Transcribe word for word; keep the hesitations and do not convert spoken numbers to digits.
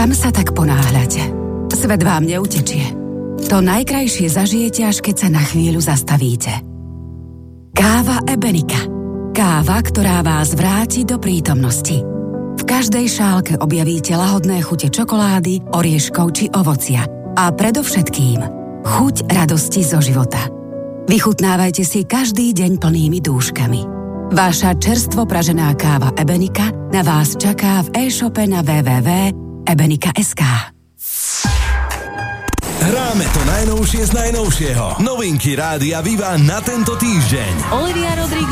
Kam sa tak ponáhľate? Svet vám neutečie. To najkrajšie zažijete, až keď sa na chvíľu zastavíte. Káva Ebenika. Káva, ktorá vás vráti do prítomnosti. V každej šálke objavíte lahodné chute čokolády, orieškov či ovocia. A predovšetkým chuť radosti zo života. Vychutnávajte si každý deň plnými dúškami. Vaša čerstvo pražená káva Ebenika na vás čaká v e-shope na w w w bodka ebenika bodka es ká. Hráme to najnovšie z najnovšieho. Novinky Rádia Viva na tento týždeň. Olivia Rodrigo